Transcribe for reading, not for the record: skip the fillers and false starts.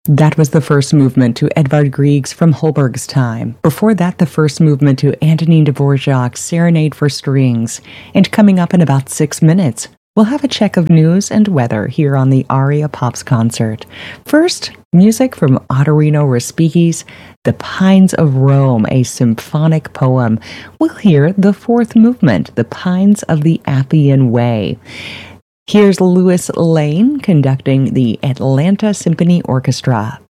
That was the first movement to Edvard Grieg's From Holberg's Time. Before that, the first movement to Antonin Dvorak's Serenade for Strings. And coming up in about 6 minutes, we'll have a check of news and weather here on the Aria Pops concert. First, music from Ottorino Respighi's The Pines of Rome, a symphonic poem. We'll hear the fourth movement, The Pines of the Appian Way. Here's Louis Lane conducting the Atlanta Symphony Orchestra.